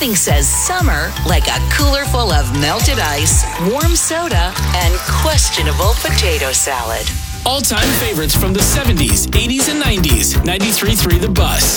Nothing says summer like a cooler full of melted ice, warm soda, and questionable potato salad. All-time favorites from the 70s, 80s, and 90s. 93.3 The Bus.